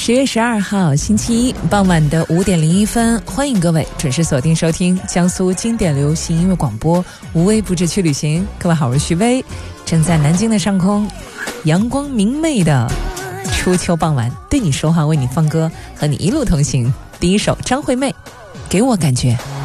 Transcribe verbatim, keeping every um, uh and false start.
十月十二号星期一傍晚的五点零一分，欢迎各位准时锁定收听江苏经典流行音乐广播无微不至去旅行。各位好，我是徐薇，正在南京的上空，阳光明媚的初秋傍晚，对你说话，为你放歌，和你一路同行。第一首张惠妹，给我感觉。